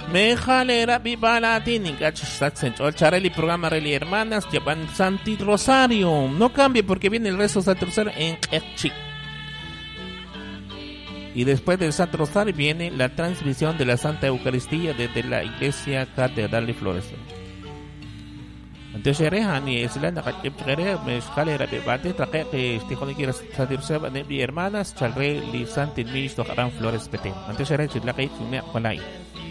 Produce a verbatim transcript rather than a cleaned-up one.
Me jalera bibala tininga chol chareli programa Reli Hermanas llevan Santi Rosario. No cambie porque viene el rezo Santo Rosario en Echi. Y después del Santo Rosario viene la transmisión de la Santa Eucaristía desde la Iglesia Catedral de Flores. Entonces rehani isla nakatipre me jalera bibate traque que este joven quiere salir seba de hermanas chalre li Santi Misto Caran Flores Pete. Entonces era chila que me palay.